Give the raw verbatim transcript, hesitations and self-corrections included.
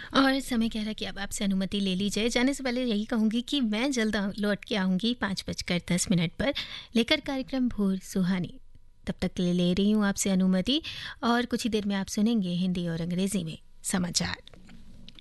और समय कह रहा है कि अब आपसे अनुमति ले ली जाए। जाने से पहले यही कहूँगी कि मैं जल्द आ लौट के आऊँगी पाँच बजकर दस मिनट पर लेकर कार्यक्रम भोर सुहानी। तब तक के लिए ले रही हूँ आपसे अनुमति और कुछ ही देर में आप सुनेंगे हिंदी और अंग्रेज़ी में समाचार।